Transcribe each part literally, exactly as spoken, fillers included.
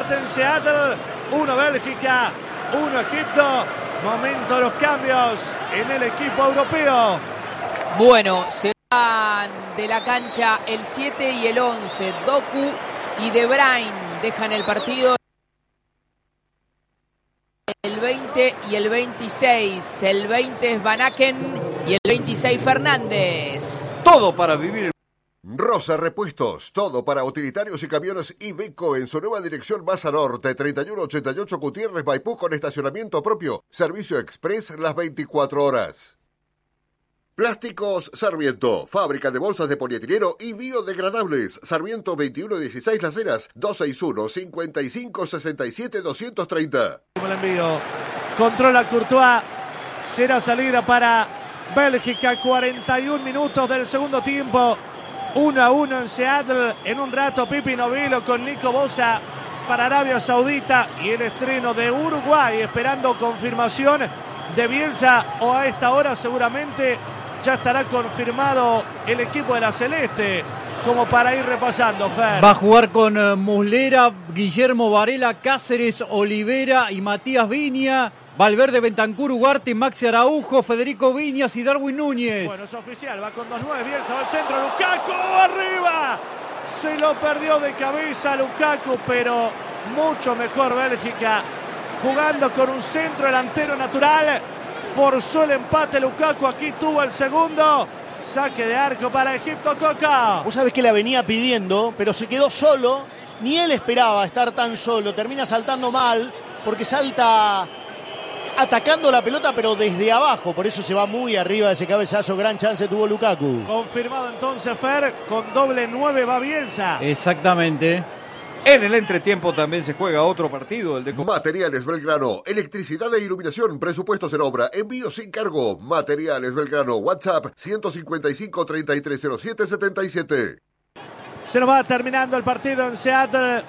empate en Seattle. Uno Bélgica, uno Egipto. Momento de los cambios en el equipo europeo. Bueno, se van de la cancha el siete y el once. Doku y De Bruyne dejan el partido. El veinte y el veintiséis. El veinte es Van Aken y el veintiséis Fernández. Todo para vivir. Rosa Repuestos, todo para utilitarios y camiones Iveco en su nueva dirección Maza Norte, treinta y uno ochenta y ocho Gutiérrez Maipú, con estacionamiento propio, servicio express las veinticuatro horas. Plásticos Sarmiento, fábrica de bolsas de polietileno y biodegradables. Sarmiento veintiuno dieciséis Las Heras, dos seis uno, cinco cinco seis siete, dos tres cero. El envío, controla Courtois, será salida para Bélgica, cuarenta y un minutos del segundo tiempo. uno a uno en Seattle. En un rato Pipi Novillo con Nico Bosa para Arabia Saudita y el estreno de Uruguay, esperando confirmación de Bielsa, o a esta hora seguramente ya estará confirmado el equipo de la Celeste, como para ir repasando, Fer. Va a jugar con uh, Muslera, Guillermo Varela, Cáceres, Olivera y Matías Viña. Valverde, Bentancur, Ugarte, Maxi Araujo, Federico Viñas y Darwin Núñez. Bueno, es oficial, va con dos nueve, Bielsa va al centro, Lukaku arriba. Se lo perdió de cabeza Lukaku, pero mucho mejor Bélgica, jugando con un centro delantero natural. Forzó el empate Lukaku, aquí tuvo el segundo. Saque de arco para Egipto, Coca. Vos sabés que la venía pidiendo, pero se quedó solo. Ni él esperaba estar tan solo. Termina saltando mal, porque salta atacando la pelota, pero desde abajo. Por eso se va muy arriba de ese cabezazo. Gran chance tuvo Lukaku. Confirmado entonces, Fer, con doble nueve va Bielsa. Exactamente. En el entretiempo también se juega otro partido, el de Materiales Belgrano, electricidad e iluminación, presupuestos en obra, envío sin cargo. Materiales Belgrano, WhatsApp ciento cincuenta y cinco, treinta y tres cero siete, setenta y siete. Se nos va terminando el partido en Seattle.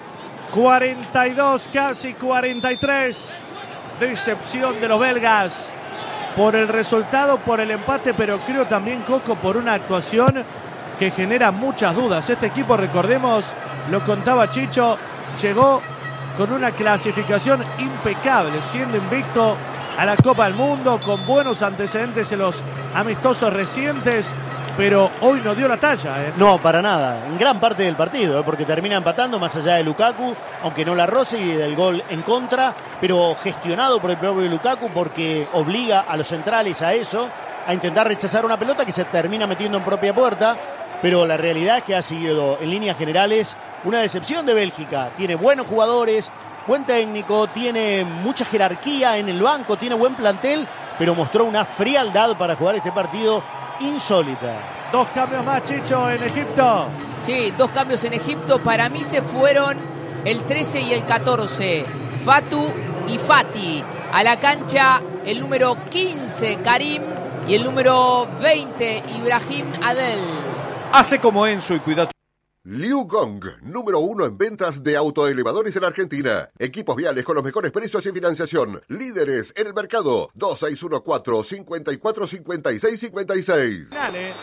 cuarenta y dos, casi cuarenta y tres. Decepción de los belgas por el resultado, por el empate, pero creo también, Coco, por una actuación que genera muchas dudas. Este equipo, recordemos, lo contaba Chicho, llegó con una clasificación impecable, siendo invicto a la Copa del Mundo, con buenos antecedentes en los amistosos recientes, pero hoy no dio la talla. ¿eh? No, para nada, en gran parte del partido, ¿eh? porque termina empatando más allá de Lukaku, aunque no la roce, y del gol en contra, pero gestionado por el propio Lukaku, porque obliga a los centrales a eso, a intentar rechazar una pelota que se termina metiendo en propia puerta. Pero la realidad es que ha sido, en líneas generales, una decepción de Bélgica. Tiene buenos jugadores, buen técnico, tiene mucha jerarquía en el banco, tiene buen plantel, pero mostró una frialdad para jugar este partido insólita. Dos cambios más, Chicho, en Egipto. Sí, dos cambios en Egipto. Para mí se fueron el trece y el catorce. Fatu y Fati. A la cancha el número quince, Karim, y el número veinte, Ibrahim Adel. Hace como Enzo y cuida. Liu Gong, número uno en ventas de autoelevadores en Argentina. Equipos viales con los mejores precios y financiación. Líderes en el mercado. dos seis uno cuatro, cinco cuatro, cinco seis cinco seis. Dale.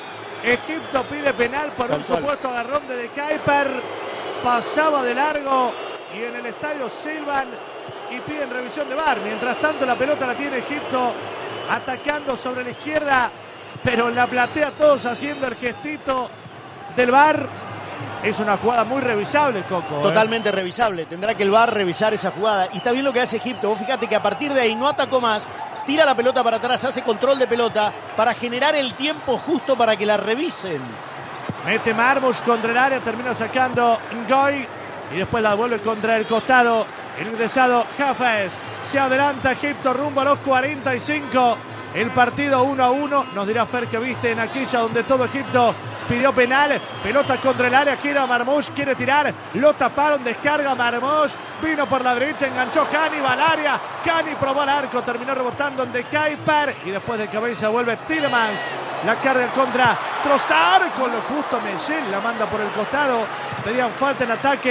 Egipto pide penal por Tal un cual. supuesto agarrón de De Kuyper. Pasaba de largo y en el estadio silban y piden revisión de V A R. Mientras tanto la pelota la tiene Egipto atacando sobre la izquierda, pero en la platea todos haciendo el gestito del V A R. Es una jugada muy revisable, Coco. Totalmente ¿eh? revisable. Tendrá que el V A R revisar esa jugada. Y está bien lo que hace Egipto. Vos fíjate que a partir de ahí no atacó más. Tira la pelota para atrás, hace control de pelota para generar el tiempo justo para que la revisen. Mete Marmoush contra el área, termina sacando Ngoy y después la devuelve contra el costado. El ingresado Hafez. Se adelanta Egipto rumbo a los cuarenta y cinco. El partido uno a uno. Nos dirá Fer que viste en aquella donde todo Egipto pidió penal. Pelota contra el área, gira Marmoush, quiere tirar. Lo taparon, descarga Marmoush. Vino por la derecha, enganchó Hani, va al área. Hani probó al arco, terminó rebotando en De Kuyper. Y después de cabeza vuelve Tielemans. La carga contra Trossard. Con lo justo Mellel la manda por el costado. Pedían falta en ataque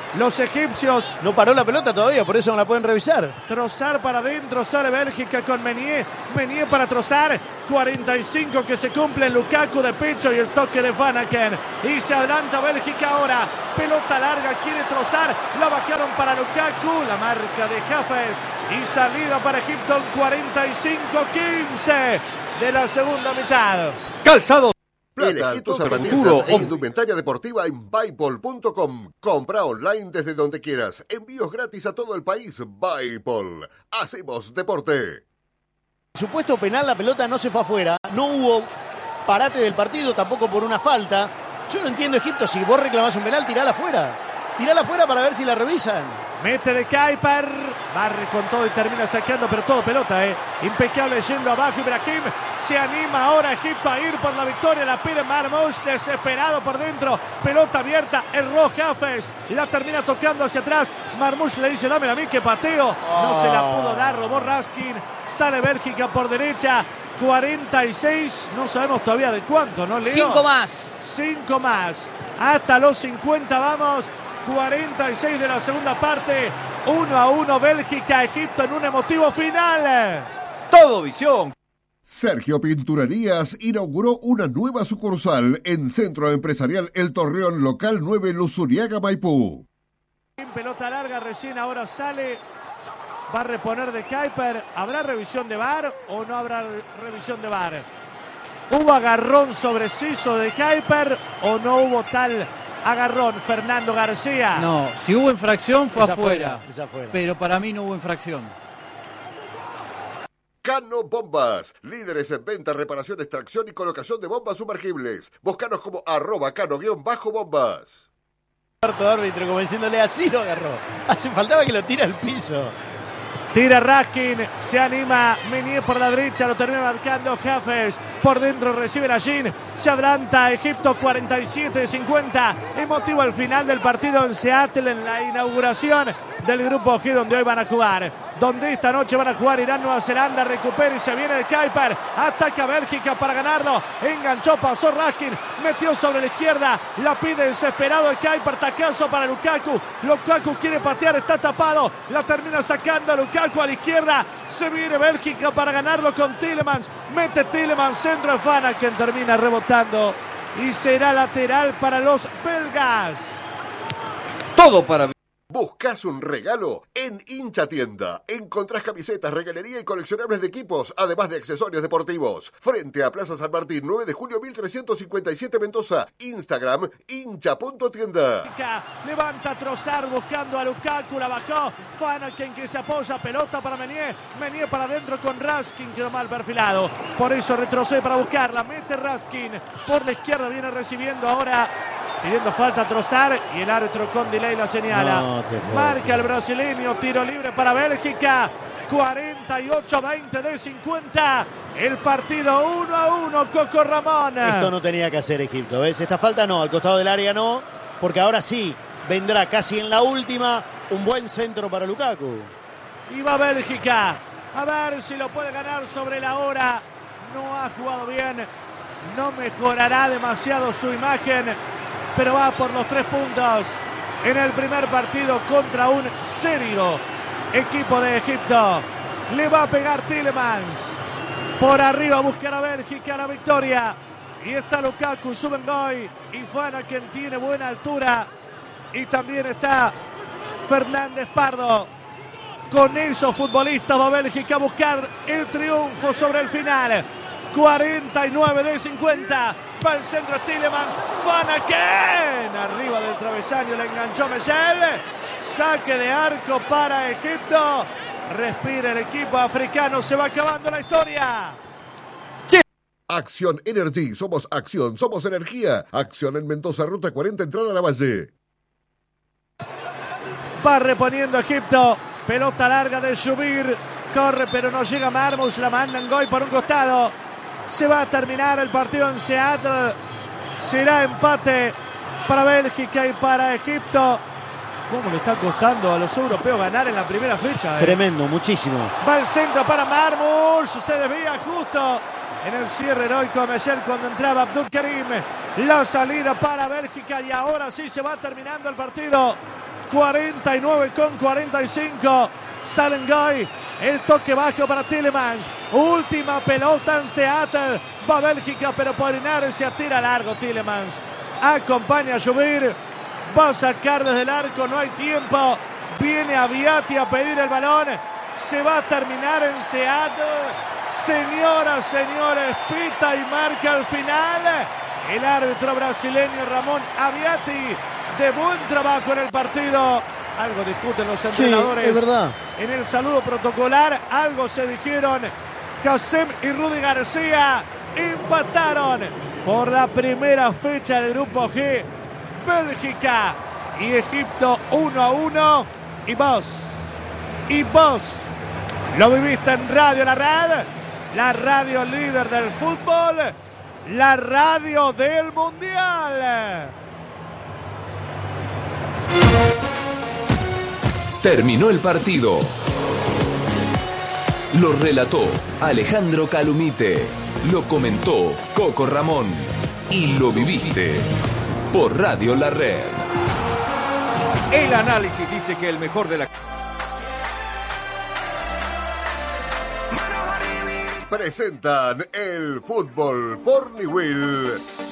los egipcios. No paró la pelota todavía, por eso no la pueden revisar. Trozar para adentro, sale Bélgica con Menier. Menier para Trozar. cuarenta y cinco que se cumple. Lukaku de pecho y el toque de Van Aken. Y se adelanta Bélgica ahora. Pelota larga, quiere Trozar. La bajaron para Lukaku. La marca de Hafez. Y salida para Egipto en cuarenta y cinco quince de la segunda mitad. Calzado. Elegí tus zapatillas e indumentaria deportiva en Bipol punto com. Compra online desde donde quieras. Envíos gratis a todo el país. Bipol. Hacemos deporte. Supuesto penal, la pelota no se fue afuera. No hubo parate del partido, tampoco por una falta. Yo no entiendo, Egipto, si vos reclamás un penal, tirala afuera. Tirala afuera para ver si la revisan. Mete de Kuiper, barre con todo y termina sacando, pero todo pelota, eh. Impecable yendo abajo Ibrahim. Se anima ahora Egipto a ir por la victoria. La pide Marmoush, desesperado por dentro. Pelota abierta, erró Hafez. La termina tocando hacia atrás. Marmoush le dice, dámela a mí que pateo. No se la pudo dar, robó Raskin. Sale Bélgica por derecha. cuarenta y seis, no sabemos todavía de cuánto, ¿no, Leo? Cinco más. Cinco más. Hasta los cincuenta vamos. cuarenta y seis de la segunda parte. uno a uno Bélgica, Egipto en un emotivo final. Todo visión. Sergio Pinturerías inauguró una nueva sucursal en Centro Empresarial El Torreón, local nueve, Luzuriaga, Maipú. En pelota larga, recién ahora sale. Va a reponer de Kuiper. ¿Habrá revisión de V A R o no habrá revisión de V A R? ¿Hubo agarrón sobre Siso de Kuiper o no hubo tal agarrón, Fernando García? No, si hubo infracción fue Esa afuera, afuera, esa afuera. pero para mí no hubo infracción. Cano Bombas, líderes en venta, reparación, extracción y colocación de bombas sumergibles. Búscanos como arroba cano-bombas. Cuarto árbitro como diciéndole así lo agarró. Hace faltaba que lo tire al piso. Tira Raskin, se anima Menier por la derecha, lo termina marcando Hafez. Por dentro recibe la Jin, se adelanta Egipto cuarenta y siete cincuenta. Emotivo al final del partido en Seattle, en la inauguración del grupo G, donde hoy van a jugar. Donde esta noche van a jugar Irán, Nueva Zelanda, recupera y se viene de Kuiper. Ataca Bélgica para ganarlo. Enganchó, pasó Raskin, metió sobre la izquierda. La pide desesperado el Kuiper, tacazo para Lukaku. Lukaku quiere patear, está tapado. La termina sacando Lukaku a la izquierda. Se viene Bélgica para ganarlo con Tielemans. Mete Tielemans, centro de Fana, quien termina rebotando. Y será lateral para los belgas. Todo para ¿Buscas un regalo? En Hincha Tienda encontrás camisetas, regalería y coleccionables de equipos, además de accesorios deportivos. Frente a Plaza San Martín, nueve de julio mil trescientos cincuenta y siete, Mendoza. Instagram, hincha punto tienda. Levanta Trossard buscando a Lukaku, la bajó. Fanaken que se apoya, pelota para Menier. Menier para adentro con Raskin, quedó mal perfilado. Por eso retrocede para buscarla. Mete Raskin por la izquierda, viene recibiendo ahora. Pidiendo falta a Trossard y el árbitro con delay la señala. No, marca el brasileño, tiro libre para Bélgica. cuarenta y ocho veinte de cincuenta. El partido uno a uno, Coco Ramón. Esto no tenía que hacer Egipto, ¿ves? Esta falta no, al costado del área no, porque ahora sí, vendrá casi en la última un buen centro para Lukaku. Y va Bélgica. A ver si lo puede ganar sobre la hora. No ha jugado bien. No mejorará demasiado su imagen, pero va por los tres puntos en el primer partido contra un serio equipo de Egipto. Le va a pegar Tielemans. Por arriba buscará Bélgica la victoria. Y está Lukaku, Subengoy y Fana, quien tiene buena altura. Y también está Fernández Pardo. Con esos futbolistas va Bélgica a buscar el triunfo sobre el final. cuarenta y nueve de cincuenta. Va el centro Tielemans. Fanaken. Arriba del travesaño le enganchó Mechel. Saque de arco para Egipto. Respira el equipo africano. Se va acabando la historia. Acción Energy. Somos acción, somos energía. Acción en Mendoza, ruta cuarenta, entrada a la Valle. Va reponiendo Egipto. Pelota larga de Shubir. Corre pero no llega Marmoush. La manda en Goy por un costado. Se va a terminar el partido en Seattle. Será empate para Bélgica y para Egipto. ¿Cómo le está costando a los europeos ganar en la primera fecha? Eh? Tremendo, muchísimo. Va el centro para Marmoush. Se desvía justo en el cierre heroico de Mechel cuando entraba Abdul Karim. La salida para Bélgica y ahora sí se va terminando el partido. cuarenta y nueve con cuarenta y cinco. Salengoy, el toque bajo para Tielemans. Última pelota en Seattle. Va Bélgica, pero por inercia tira largo Tielemans. Acompaña a Jubir. Va a sacar desde el arco, no hay tiempo. Viene Aviati a pedir el balón. Se va a terminar en Seattle. Señoras, señores, pita y marca el final. El árbitro brasileño Ramón Aviati. De buen trabajo en el partido. Algo discuten los entrenadores. Sí, es verdad. En el saludo protocolar, algo se dijeron. Kassem y Rudy García empataron por la primera fecha del grupo G. Bélgica y Egipto uno a uno. Y vos, y vos, lo viviste en Radio La Red, la radio líder del fútbol, la radio del Mundial. Terminó el partido. Lo relató Alejandro Calumite. Lo comentó Coco Ramón. Y lo viviste por Radio La Red. El análisis dice que el mejor de la... Presentan el fútbol por Niwil.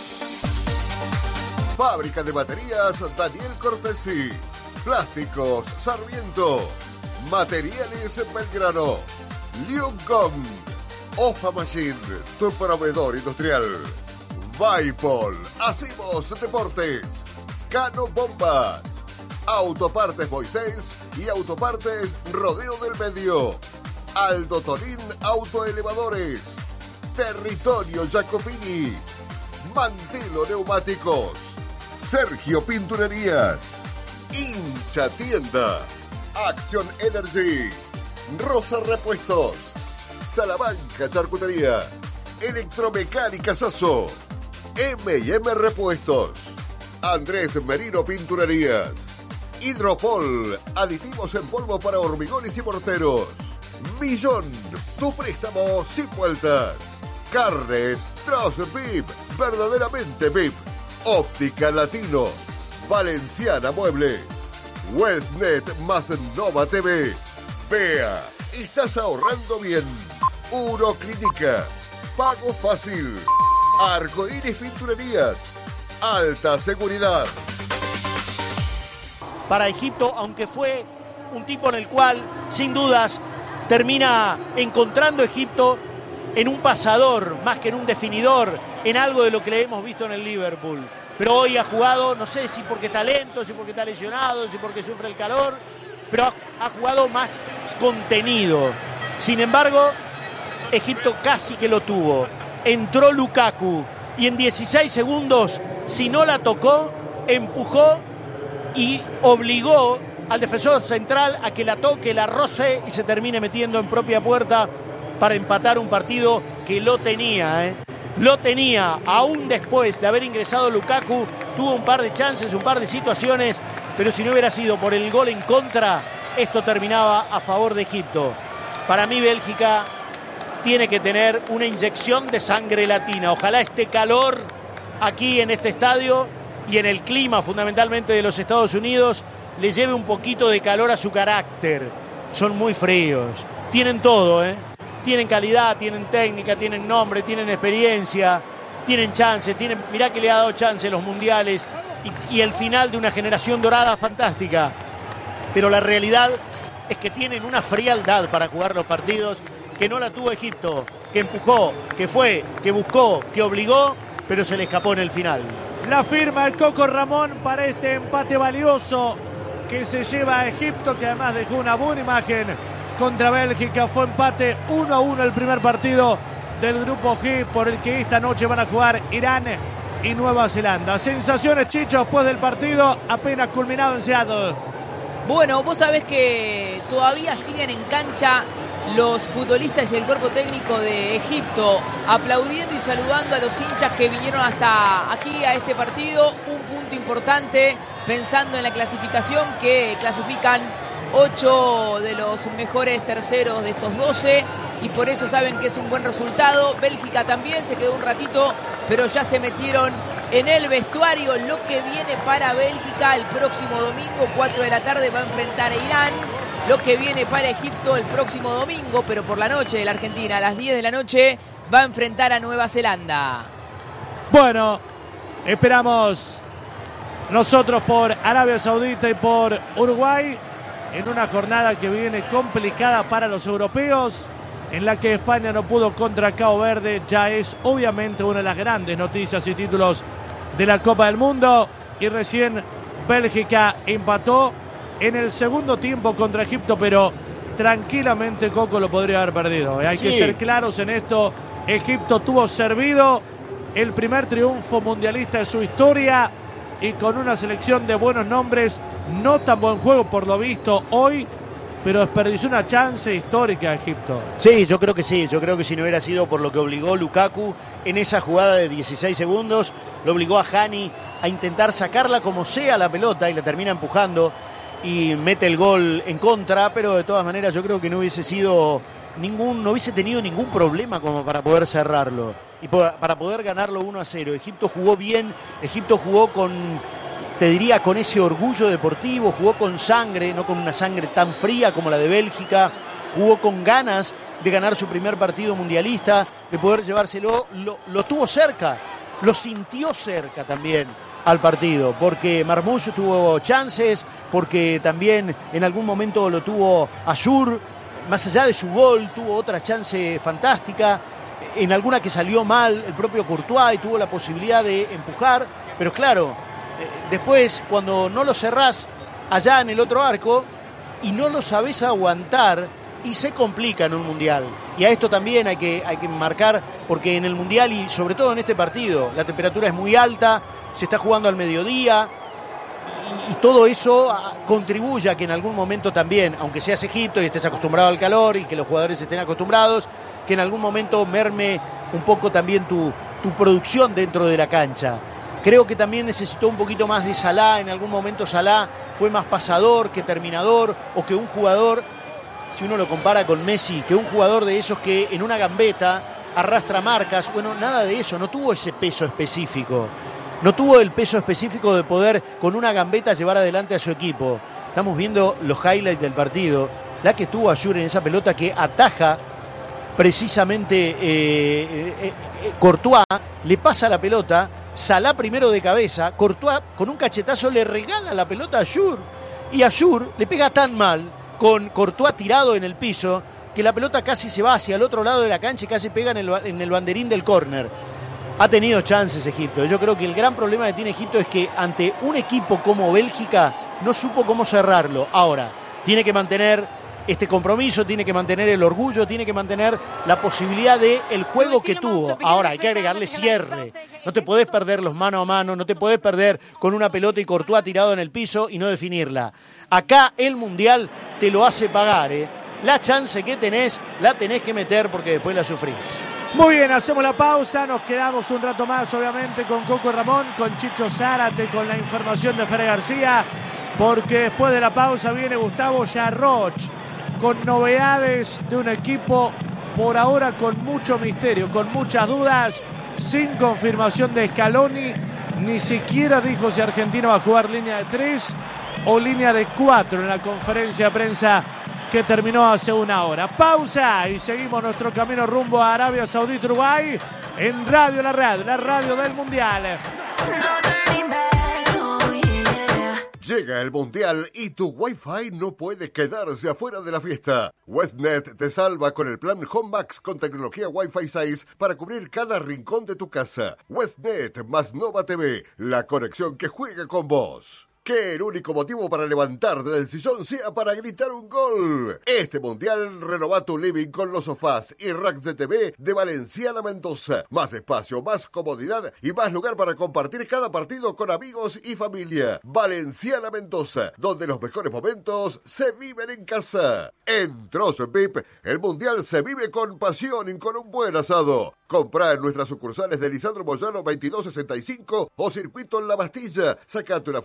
Fábrica de baterías Daniel Cortesi. Plásticos Sarmiento. Materiales Belgrano. Liuncom. Ofa Machine, tu proveedor industrial. Vaipol. Hacemos deportes. Cano Bombas. Autopartes Moisés y Autopartes Rodeo del Medio. Aldo Torín Autoelevadores. Territorio Jacopini. Mantelo Neumáticos. Sergio Pinturerías. Hincha Tienda. Action Energy. Rosa Repuestos. Salamanca Charcutería. Electromecánica Sasso. eme y eme Repuestos. Andrés Merino Pinturerías. Hidropol. Aditivos en polvo para hormigones y morteros. Millón. Tu préstamo sin vueltas. Carnes Troz V I P. Verdaderamente V I P. Óptica Latino. Valenciana Muebles. Westnet más Nova T V. Vea, estás ahorrando bien. Uroclínica. Pago fácil. Arcoíris Pinturerías. Alta seguridad. Para Egipto, aunque fue un tipo en el cual, sin dudas, termina encontrando Egipto en un pasador, más que en un definidor, en algo de lo que le hemos visto en el Liverpool. Pero hoy ha jugado, no sé si porque está lento, si porque está lesionado, si porque sufre el calor, pero ha, ha jugado más contenido. Sin embargo, Egipto casi que lo tuvo. Entró Lukaku y en dieciséis segundos, si no la tocó, empujó y obligó al defensor central a que la toque, la roce y se termine metiendo en propia puerta para empatar un partido que lo tenía, ¿eh? Lo tenía, aún después de haber ingresado Lukaku, tuvo un par de chances, un par de situaciones, pero si no hubiera sido por el gol en contra, esto terminaba a favor de Egipto. Para mí, Bélgica tiene que tener una inyección de sangre latina. Ojalá este calor aquí en este estadio y en el clima fundamentalmente de los Estados Unidos le lleve un poquito de calor a su carácter. Son muy fríos, tienen todo, ¿eh? Tienen calidad, tienen técnica, tienen nombre, tienen experiencia, tienen chance, tienen, mirá que le ha dado chance los mundiales y, y el final de una generación dorada fantástica. Pero la realidad es que tienen una frialdad para jugar los partidos que no la tuvo Egipto, que empujó, que fue, que buscó, que obligó, pero se le escapó en el final. La firma el Coco Ramón para este empate valioso que se lleva a Egipto, que además dejó una buena imagen contra Bélgica. Fue empate uno a uno el primer partido del grupo G, por el que esta noche van a jugar Irán y Nueva Zelanda. Sensaciones, Chicho, después del partido apenas culminado en Seattle. Bueno, vos sabés que todavía siguen en cancha los futbolistas y el cuerpo técnico de Egipto aplaudiendo y saludando a los hinchas que vinieron hasta aquí a este partido. Un punto importante pensando en la clasificación, que clasifican ocho de los mejores terceros de estos doce y por eso saben que es un buen resultado. Bélgica también se quedó un ratito, pero ya se metieron en el vestuario lo que viene para Bélgica el próximo domingo, cuatro de la tarde, va a enfrentar a Irán. Lo que viene para Egipto el próximo domingo, pero por la noche de la Argentina, a las diez de la noche, va a enfrentar a Nueva Zelanda. Bueno, esperamos nosotros por Arabia Saudita y por Uruguay en una jornada que viene complicada para los europeos, en la que España no pudo contra Cabo Verde. Ya es obviamente una de las grandes noticias y títulos de la Copa del Mundo. Y recién Bélgica empató en el segundo tiempo contra Egipto, pero tranquilamente Coco lo podría haber perdido. Hay sí. que ser claros en esto. Egipto tuvo servido el primer triunfo mundialista de su historia y con una selección de buenos nombres, no tan buen juego por lo visto hoy, pero desperdició una chance histórica a Egipto. Sí, yo creo que sí, yo creo que si no hubiera sido por lo que obligó Lukaku en esa jugada de dieciséis segundos, lo obligó a Hani a intentar sacarla como sea la pelota y la termina empujando y mete el gol en contra, pero de todas maneras yo creo que no hubiese sido ningún, no hubiese tenido ningún problema como para poder cerrarlo y por, para poder ganarlo uno a cero. Egipto jugó bien, Egipto jugó con, te diría, con ese orgullo deportivo, jugó con sangre, no con una sangre tan fría como la de Bélgica, jugó con ganas de ganar su primer partido mundialista, de poder llevárselo, lo, lo tuvo cerca, lo sintió cerca también al partido, porque Marmoush tuvo chances, porque también en algún momento lo tuvo Ayour, más allá de su gol, tuvo otra chance fantástica, en alguna que salió mal el propio Courtois y tuvo la posibilidad de empujar, pero claro, eh, después cuando no lo cerrás allá en el otro arco y no lo sabés aguantar, y se complica en un mundial. Y a esto también hay que, hay que marcar, porque en el mundial y sobre todo en este partido, la temperatura es muy alta, se está jugando al mediodía, y, y todo eso contribuye a que en algún momento también, aunque seas Egipto y estés acostumbrado al calor y que los jugadores estén acostumbrados, que en algún momento merme un poco también tu, tu producción dentro de la cancha. Creo que también necesitó un poquito más de Salah, en algún momento Salah fue más pasador que terminador, o que un jugador, si uno lo compara con Messi, que un jugador de esos que en una gambeta arrastra marcas, bueno, nada de eso, no tuvo ese peso específico. No tuvo el peso específico de poder con una gambeta llevar adelante a su equipo. Estamos viendo los highlights del partido. La que tuvo Ayour en esa pelota que ataja precisamente eh, eh, eh, Courtois, le pasa la pelota, Salah primero de cabeza, Courtois con un cachetazo le regala la pelota a Ayour. Y Ayour le pega tan mal con Courtois tirado en el piso que la pelota casi se va hacia el otro lado de la cancha y casi pega en el, en el banderín del córner. Ha tenido chances Egipto. Yo creo que el gran problema que tiene Egipto es que ante un equipo como Bélgica no supo cómo cerrarlo. Ahora, tiene que mantener este compromiso, tiene que mantener el orgullo, tiene que mantener la posibilidad de el juego que tuvo. Ahora, hay que agregarle cierre. No te podés perder los mano a mano, no te podés perder con una pelota y Courtois tirado en el piso y no definirla. Acá el Mundial te lo hace pagar, ¿eh? La chance que tenés, la tenés que meter porque después la sufrís. Muy bien, hacemos la pausa, nos quedamos un rato más obviamente con Coco Ramón, con Chicho Zárate, con la información de Fere García, porque después de la pausa viene Gustavo Yarroch con novedades de un equipo por ahora con mucho misterio, con muchas dudas, sin confirmación de Scaloni, ni siquiera dijo si Argentina va a jugar línea de tres o línea de cuatro en la conferencia de prensa que terminó hace una hora. Pausa y seguimos nuestro camino rumbo a Arabia Saudita, Uruguay, en Radio La Radio, la radio del Mundial. Llega el Mundial y tu Wi-Fi no puede quedarse afuera de la fiesta. Westnet te salva con el plan Home Max con tecnología Wi-Fi seis para cubrir cada rincón de tu casa. Westnet más Nova T V, la conexión que juega con vos. Que el único motivo para levantarte del sillón sea para gritar un gol. Este Mundial renova tu living con los sofás y racks de T V de Valenciana Mendoza. Más espacio, más comodidad y más lugar para compartir cada partido con amigos y familia. Valenciana Mendoza, donde los mejores momentos se viven en casa. En Trozo V I P, el Mundial se vive con pasión y con un buen asado. Comprá en nuestras sucursales de Lisandro Moyano veintidós sesenta y cinco o Circuito en La Bastilla. Sacate una foto con nuestra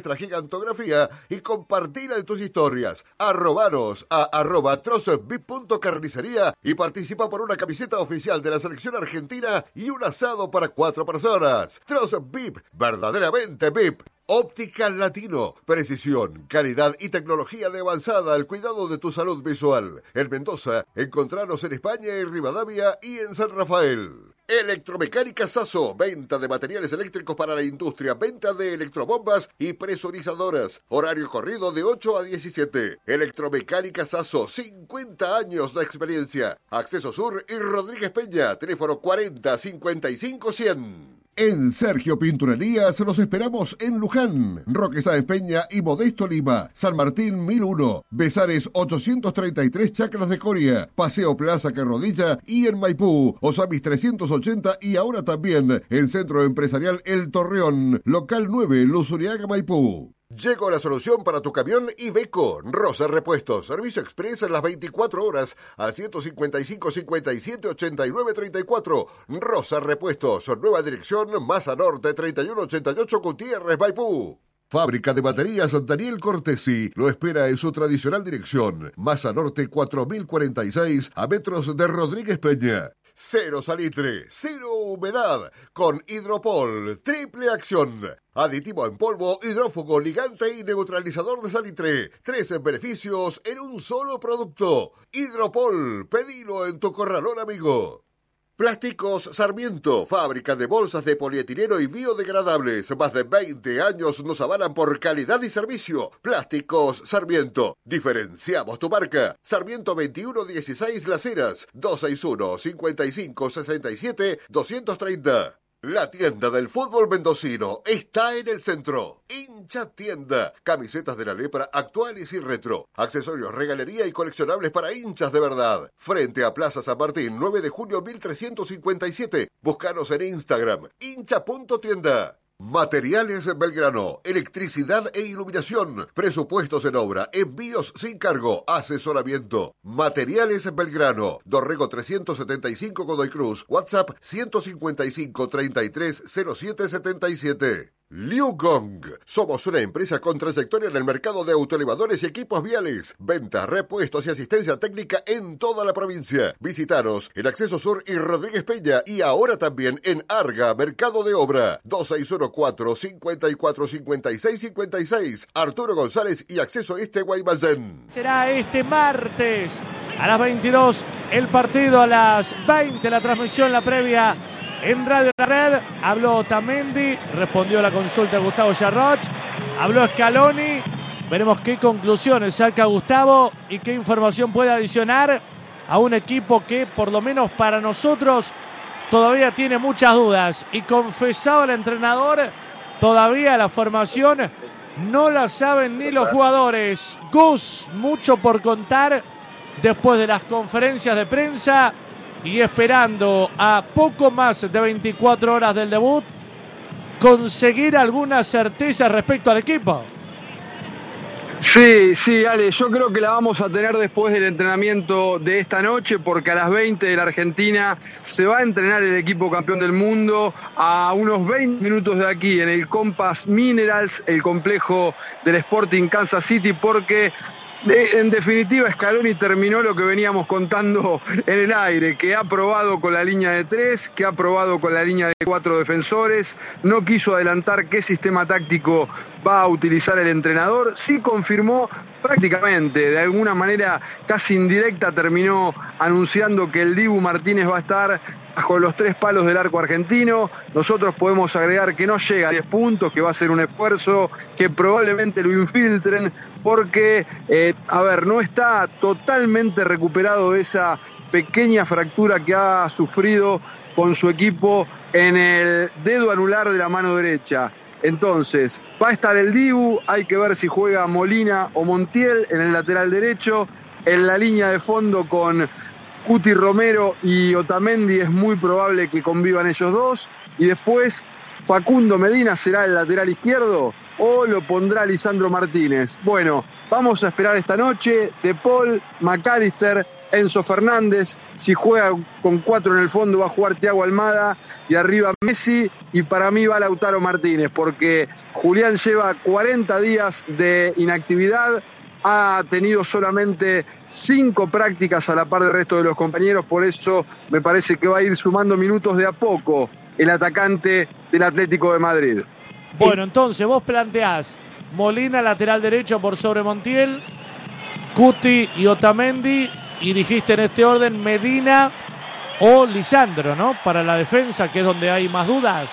nuestra gigantografía y compartila en tus historias. Arrobanos a arroba trozosvip.carnicería y participa por una camiseta oficial de la selección argentina y un asado para cuatro personas. Trozos V I P, verdaderamente V I P. Óptica Latino, precisión, calidad y tecnología de avanzada al cuidado de tu salud visual. En Mendoza, encontranos en España y Rivadavia y en San Rafael. Electromecánica Sasso, venta de materiales eléctricos para la industria, venta de electrobombas y presurizadoras. Horario corrido de ocho a diecisiete. Electromecánica Sasso, cincuenta años de experiencia. Acceso Sur y Rodríguez Peña, teléfono cuarenta cincuenta y cinco cien. En Sergio Pinturerías los esperamos en Luján, Roque Sáenz Peña y Modesto Lima, San Martín mil uno, Besares ochocientos treinta y tres Chacras de Coria, Paseo Plaza Carrodilla y en Maipú, Osamis trescientos ochenta y ahora también en Centro Empresarial El Torreón, Local nueve, Luzuriaga, Maipú. Llegó la solución para tu camión Iveco. Rosa Repuestos. Servicio express en las veinticuatro horas al ciento cincuenta y cinco cincuenta y siete ochenta y nueve treinta y cuatro. Rosa Repuestos. Nueva dirección, Masa Norte treinta y uno ochenta y ocho Gutiérrez, Maipú. Fábrica de baterías Daniel Cortesi lo espera en su tradicional dirección. Masa Norte cuatro mil cuarenta y seis a metros de Rodríguez Peña. Cero salitre, cero humedad, con Hidropol, triple acción. Aditivo en polvo, hidrófugo, ligante y neutralizador de salitre. Tres beneficios en un solo producto. Hidropol, pedilo en tu corralón amigo. Plásticos Sarmiento, fábrica de bolsas de polietileno y biodegradables. Más de veinte años nos avalan por calidad y servicio. Plásticos Sarmiento. Diferenciamos tu marca. Sarmiento veintiuno dieciséis Las Heras, dos seis uno, cincuenta y cinco sesenta y siete, doscientos treinta. La tienda del fútbol mendocino está en el centro. Hincha Tienda. Camisetas de la lepra actuales y retro. Accesorios, regalería y coleccionables para hinchas de verdad. Frente a Plaza San Martín, nueve de junio mil trescientos cincuenta y siete. Búscanos en Instagram. hincha punto tienda. Materiales Belgrano, electricidad e iluminación, presupuestos en obra, envíos sin cargo, asesoramiento. Materiales Belgrano, Dorrego trescientos setenta y cinco Godoy Cruz, WhatsApp ciento cincuenta y cinco treinta y tres cero siete setenta y siete. Liu Gong. Somos una empresa con trayectoria en el mercado de autoelevadores y equipos viales. Venta, repuestos y asistencia técnica en toda la provincia. Visítanos en Acceso Sur y Rodríguez Peña y ahora también en Arga, Mercado de Obra. dos seis uno cuatro, cinco cuatro, cinco seis cinco seis. Arturo González y Acceso Este Guaymallén. Será este martes a las veintidós el partido, a las veinte la transmisión, la previa en Radio La Red. Habló Otamendi, respondió a la consulta de Gustavo Yarroch, habló Scaloni. Veremos qué conclusiones saca Gustavo y qué información puede adicionar a un equipo que, por lo menos para nosotros, todavía tiene muchas dudas. Y confesaba el entrenador, todavía la formación no la saben ni los jugadores. Gus, mucho por contar después de las conferencias de prensa. Y esperando a poco más de veinticuatro horas del debut, conseguir alguna certeza respecto al equipo. Sí, sí, Ale, yo creo que la vamos a tener después del entrenamiento de esta noche, porque a las veinte de la Argentina se va a entrenar el equipo campeón del mundo a unos veinte minutos de aquí en el Compass Minerals, el complejo del Sporting Kansas City, porque De, en definitiva, Scaloni terminó lo que veníamos contando en el aire, que ha probado con la línea de tres, que ha probado con la línea de cuatro defensores, no quiso adelantar qué sistema táctico va a utilizar el entrenador, sí confirmó prácticamente, de alguna manera casi indirecta, terminó anunciando que el Dibu Martínez va a estar bajo los tres palos del arco argentino. Nosotros podemos agregar que no llega a diez puntos, que va a ser un esfuerzo, que probablemente lo infiltren, porque, eh, a ver, no está totalmente recuperado de esa pequeña fractura que ha sufrido con su equipo en el dedo anular de la mano derecha. Entonces, va a estar el Dibu, hay que ver si juega Molina o Montiel en el lateral derecho. En la línea de fondo con Cuti Romero y Otamendi es muy probable que convivan ellos dos. Y después, Facundo Medina será el lateral izquierdo o lo pondrá Lisandro Martínez. Bueno, vamos a esperar esta noche. De Paul, McAllister Enzo Fernández, si juega con cuatro en el fondo va a jugar Thiago Almada y arriba Messi, y para mí va Lautaro Martínez, porque Julián lleva cuarenta días de inactividad, ha tenido solamente cinco prácticas a la par del resto de los compañeros, por eso me parece que va a ir sumando minutos de a poco el atacante del Atlético de Madrid. Bueno, entonces vos planteás Molina lateral derecho por sobre Montiel, Cuti y Otamendi, y dijiste en este orden Medina o Lisandro, ¿no? Para la defensa, que es donde hay más dudas.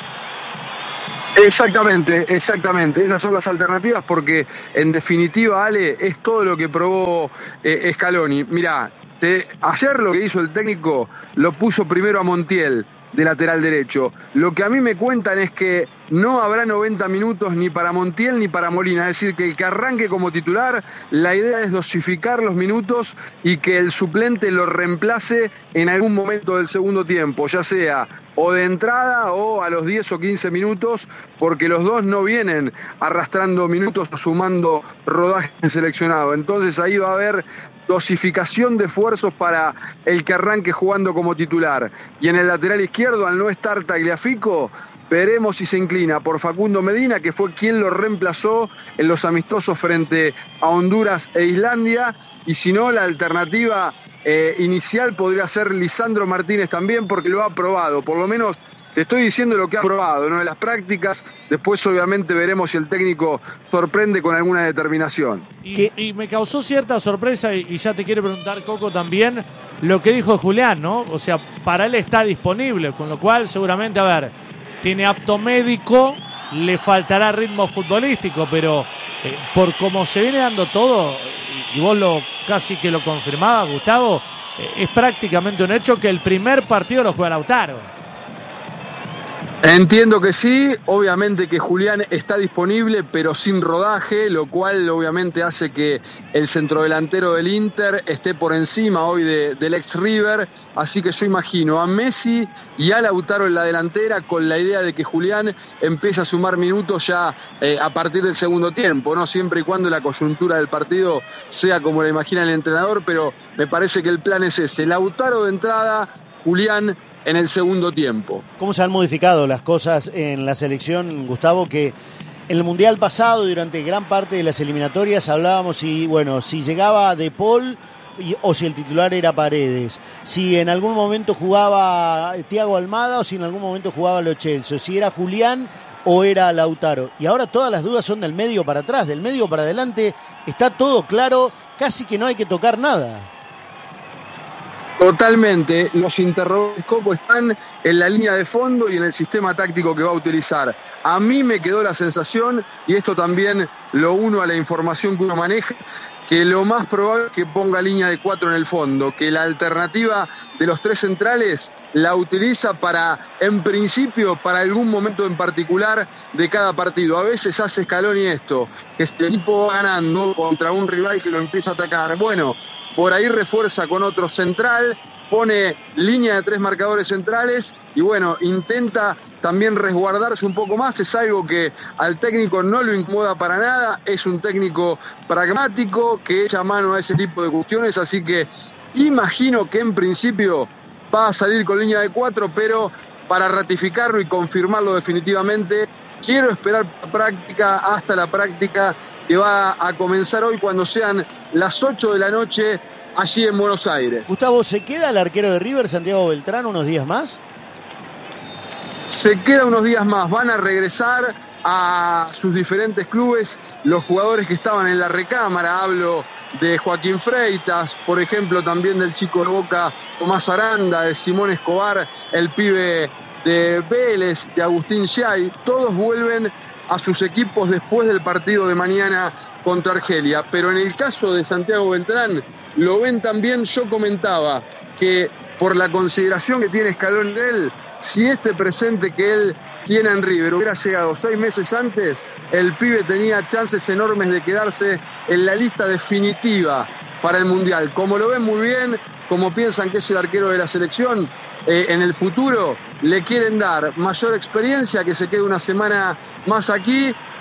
Exactamente, exactamente. Esas son las alternativas porque, en definitiva, Ale, es todo lo que probó eh, Scaloni. Mirá, te, ayer lo que hizo el técnico lo puso primero a Montiel de lateral derecho. Lo que a mí me cuentan es que no habrá noventa minutos ni para Montiel ni para Molina, es decir, que el que arranque como titular, la idea es dosificar los minutos y que el suplente lo reemplace en algún momento del segundo tiempo, ya sea o de entrada o a los diez o quince minutos, porque los dos no vienen arrastrando minutos o sumando rodaje seleccionado. Entonces ahí va a haber dosificación de esfuerzos para el que arranque jugando como titular. Y en el lateral izquierdo, al no estar Tagliafico, veremos si se inclina por Facundo Medina, que fue quien lo reemplazó en los amistosos frente a Honduras e Islandia, y si no, la alternativa eh, inicial podría ser Lisandro Martínez también, porque lo ha probado, por lo menos te estoy diciendo lo que ha probado, ¿no? En las prácticas, después obviamente veremos si el técnico sorprende con alguna determinación. Y, y me causó cierta sorpresa, y, y ya te quiero preguntar, Coco, también, lo que dijo Julián, ¿no? O sea, para él está disponible, con lo cual seguramente, a ver, tiene apto médico, le faltará ritmo futbolístico, pero eh, por cómo se viene dando todo, y, y vos lo casi que lo confirmabas, Gustavo, eh, es prácticamente un hecho que el primer partido lo juega Lautaro. Entiendo que sí, obviamente que Julián está disponible pero sin rodaje, lo cual obviamente hace que el centrodelantero del Inter esté por encima hoy de, del ex River, así que yo imagino a Messi y a Lautaro en la delantera con la idea de que Julián empiece a sumar minutos ya eh, a partir del segundo tiempo, no siempre y cuando la coyuntura del partido sea como la imagina el entrenador, pero me parece que el plan es ese, Lautaro de entrada, Julián en el segundo tiempo. ¿Cómo se han modificado las cosas en la selección, Gustavo? Que en el Mundial pasado, durante gran parte de las eliminatorias, hablábamos si, bueno, si llegaba De Paul y, o si el titular era Paredes, si en algún momento jugaba Thiago Almada o si en algún momento jugaba Lo Celso, si era Julián o era Lautaro. Y ahora todas las dudas son del medio para atrás, del medio para adelante, está todo claro, casi que no hay que tocar nada. Totalmente, los interrogantes, Coco, están en la línea de fondo y en el sistema táctico que va a utilizar. A mí me quedó la sensación, y esto también lo uno a la información que uno maneja, que lo más probable es que ponga línea de cuatro en el fondo, que la alternativa de los tres centrales la utiliza para, en principio, para algún momento en particular de cada partido. A veces hace Scaloni esto, que este equipo va ganando contra un rival que lo empieza a atacar. Bueno, por ahí refuerza con otro central, pone línea de tres marcadores centrales y bueno, intenta también resguardarse un poco más. Es algo que al técnico no lo incomoda para nada, es un técnico pragmático que echa mano a ese tipo de cuestiones, así que imagino que en principio va a salir con línea de cuatro, pero para ratificarlo y confirmarlo definitivamente, quiero esperar la práctica hasta la práctica que va a comenzar hoy cuando sean las ocho de la noche allí en Buenos Aires. Gustavo, ¿se queda el arquero de River, Santiago Beltrán, unos días más? Se queda unos días más, van a regresar a sus diferentes clubes los jugadores que estaban en la recámara. Hablo de Joaquín Freitas, por ejemplo, también del chico de Boca Tomás Aranda, de Simón Escobar, el pibe de Vélez, de Agustín Giai. Todos vuelven a sus equipos después del partido de mañana contra Argelia, pero en el caso de Santiago Beltrán lo ven también. Yo comentaba que por la consideración que tiene Scaloni de él, si este presente que él tiene en River hubiera llegado seis meses antes, el pibe tenía chances enormes de quedarse en la lista definitiva para el Mundial. Como lo ven muy bien, como piensan que es el arquero de la selección, eh, en el futuro le quieren dar mayor experiencia, que se quede una semana más aquí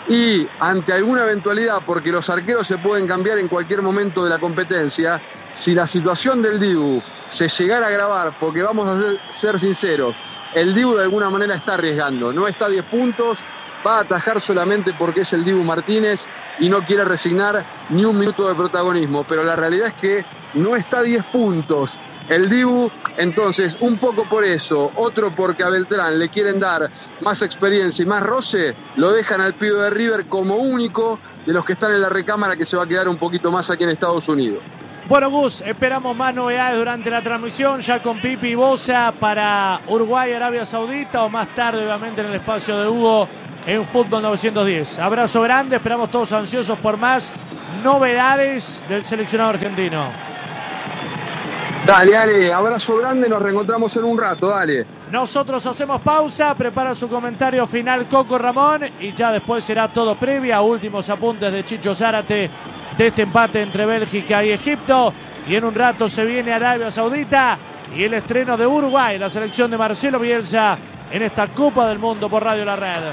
y ante alguna eventualidad, porque los arqueros se pueden cambiar en cualquier momento de la competencia, si la situación del Dibu se llegara a agravar, porque vamos a ser, ser sinceros, el Dibu de alguna manera está arriesgando, no está a diez puntos, va a atajar solamente porque es el Dibu Martínez y no quiere resignar ni un minuto de protagonismo, pero la realidad es que no está a diez puntos el Dibu, entonces un poco por eso, otro porque a Beltrán le quieren dar más experiencia y más roce, lo dejan al pibe de River como único de los que están en la recámara, que se va a quedar un poquito más aquí en Estados Unidos. Bueno, Gus, esperamos más novedades durante la transmisión, ya con Pipi y Bosa para Uruguay, Arabia Saudita, o más tarde, obviamente, en el espacio de Hugo en Fútbol novecientos diez. Abrazo grande, esperamos todos ansiosos por más novedades del seleccionado argentino. Dale, dale, abrazo grande, nos reencontramos en un rato, dale. Nosotros hacemos pausa, prepara su comentario final Coco Ramón y ya después será todo previa, últimos apuntes de Chicho Zárate de este empate entre Bélgica y Egipto, y en un rato se viene Arabia Saudita y el estreno de Uruguay, la selección de Marcelo Bielsa en esta Copa del Mundo por Radio La Red.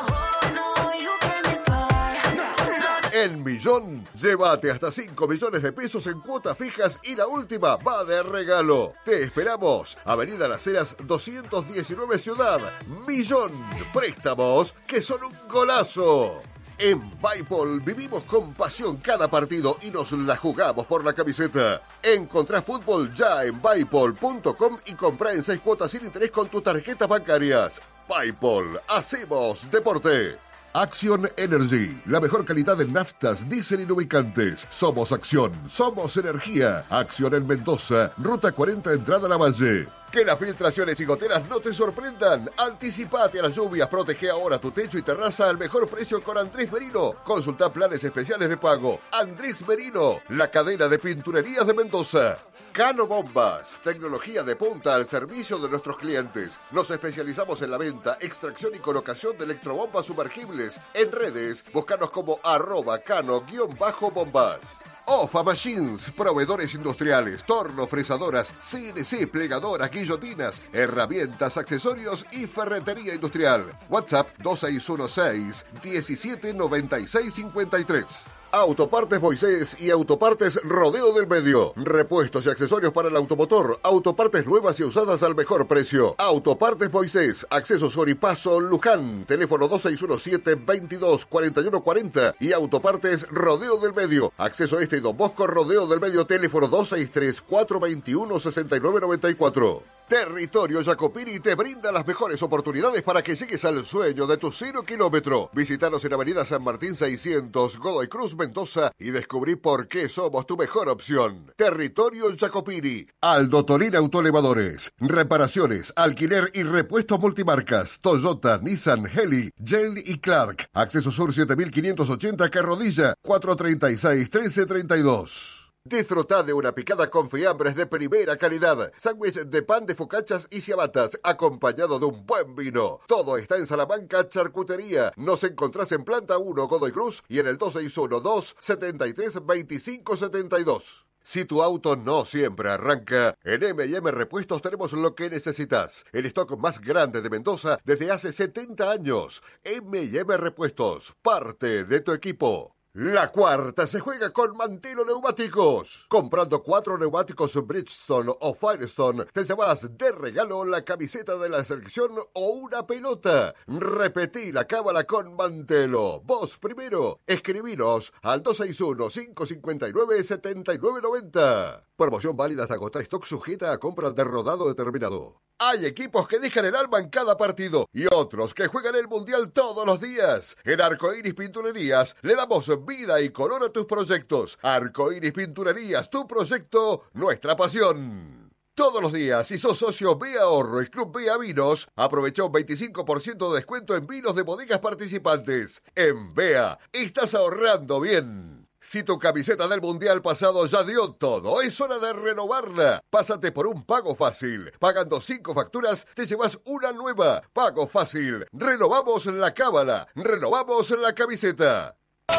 En Millón, llévate hasta cinco millones de pesos en cuotas fijas y la última va de regalo. Te esperamos. Avenida Las Heras doscientos diecinueve Ciudad. Millón. Préstamos que son un golazo. En Bipol vivimos con pasión cada partido y nos la jugamos por la camiseta. Encontrá fútbol ya en bipol punto com y comprá en seis cuotas sin interés con tus tarjetas bancarias. Bipol, hacemos deporte. Action Energy, la mejor calidad en naftas, diésel y lubricantes. Somos Acción, somos energía. Acción en Mendoza, Ruta cuarenta, entrada a la Valle. Que las filtraciones y goteras no te sorprendan. Anticipate a las lluvias, protege ahora tu techo y terraza al mejor precio con Andrés Merino. Consulta planes especiales de pago. Andrés Merino, la cadena de pinturerías de Mendoza. Cano Bombas, tecnología de punta al servicio de nuestros clientes. Nos especializamos en la venta, extracción y colocación de electrobombas sumergibles. En redes, búscanos como arroba cano-bombas. Ofa Machines, proveedores industriales, torno, fresadoras, C N C, plegadoras, guillotinas, herramientas, accesorios y ferretería industrial. WhatsApp dos seis uno seis, diecisiete noventa y seis cincuenta y tres. Autopartes Moisés y Autopartes Rodeo del Medio. Repuestos y accesorios para el automotor. Autopartes nuevas y usadas al mejor precio. Autopartes Moisés. Acceso Sur y Paso Luján. Teléfono dos seis uno siete, veintidós, cuarenta y uno cuarenta. Y Autopartes Rodeo del Medio. Acceso Este y Don Bosco Rodeo del Medio. Teléfono dos seis tres, cuatro veintiuno, sesenta y nueve noventa y cuatro. Territorio Jacopini te brinda las mejores oportunidades para que llegues al sueño de tu cero kilómetro. Visítanos en Avenida San Martín seiscientos, Godoy Cruz, Mendoza, y descubrí por qué somos tu mejor opción. Territorio Jacopini. Aldo Tolín Autoelevadores. Reparaciones, alquiler y repuestos multimarcas. Toyota, Nissan, Heli, Yale y Clark. Acceso Sur siete mil quinientos ochenta, Carrodilla, cuatro treinta y seis, trece treinta y dos. Disfruta de una picada con fiambres de primera calidad, sándwich de pan de focachas y ciabatas, acompañado de un buen vino. Todo está en Salamanca Charcutería. Nos encontrás en Planta uno, Godoy Cruz, y en el dos seis uno, dos setenta y tres, veinticinco setenta y dos. Si tu auto no siempre arranca, en eme y eme Repuestos tenemos lo que necesitas. El stock más grande de Mendoza desde hace setenta años. eme y eme Repuestos, parte de tu equipo. La cuarta se juega con Mantelo Neumáticos. Comprando cuatro neumáticos Bridgestone o Firestone, te llevas de regalo la camiseta de la selección o una pelota. Repetí la cábala con Mantelo. Vos primero. Escribinos al dos seis uno, cinco cinco nueve, siete nueve nueve cero. Promoción válida hasta agotar stock, sujeta a compra de rodado determinado. Hay equipos que dejan el alma en cada partido y otros que juegan el Mundial todos los días. En Arcoiris Pinturerías le damos vida y color a tus proyectos. Arcoiris Pinturerías, tu proyecto, nuestra pasión. Todos los días, si sos socio B Ahorro y Club B A Vinos, aprovecha un veinticinco por ciento de descuento en vinos de bodegas participantes. En B A, estás ahorrando bien. Si tu camiseta del Mundial pasado ya dio todo, es hora de renovarla. Pásate por un Pago Fácil. Pagando cinco facturas, te llevas una nueva. Pago Fácil. Renovamos la cábala. Renovamos la camiseta.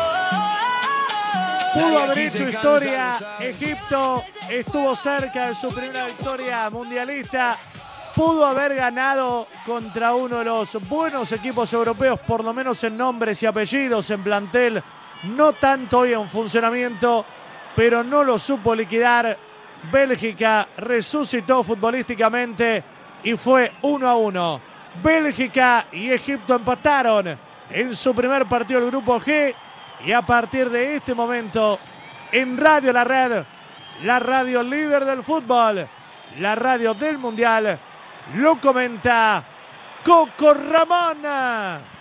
Pudo haber hecho historia. Egipto estuvo cerca de su primera victoria mundialista. pudo haber ganado contra uno de los buenos equipos europeos, por lo menos en nombres y apellidos, en plantel, no tanto hoy en funcionamiento, pero no lo supo liquidar. Bélgica resucitó futbolísticamente y fue uno a uno. Bélgica y Egipto empataron en su primer partido del Grupo G, y a partir de este momento, en Radio La Red, la radio líder del fútbol, la radio del Mundial, lo comenta Coco Ramón.